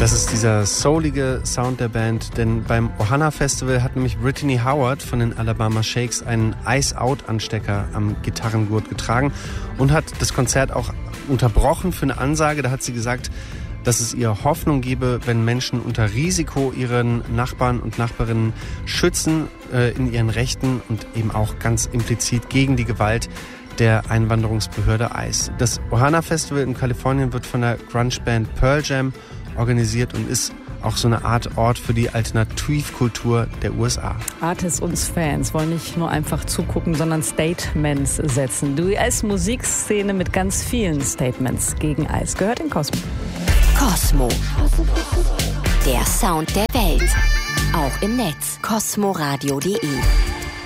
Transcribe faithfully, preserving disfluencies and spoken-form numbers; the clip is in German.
Das ist dieser soulige Sound der Band, denn beim Ohana Festival hat nämlich Brittany Howard von den Alabama Shakes einen Ice-Out-Anstecker am Gitarrengurt getragen und hat das Konzert auch unterbrochen für eine Ansage. Da hat sie gesagt, dass es ihr Hoffnung gebe, wenn Menschen unter Risiko ihren Nachbarn und Nachbarinnen schützen äh, in ihren Rechten und eben auch ganz implizit gegen die Gewalt der Einwanderungsbehörde I C E. Das Ohana Festival in Kalifornien wird von der Grunge-Band Pearl Jam organisiert und ist auch so eine Art Ort für die Alternativkultur der U S A. Artists und Fans wollen nicht nur einfach zugucken, sondern Statements setzen. Die U S-Musikszene mit ganz vielen Statements gegen Eis gehört in Kosmo. Kosmo. Der Sound der Welt. Auch im Netz. kosmoradio punkt de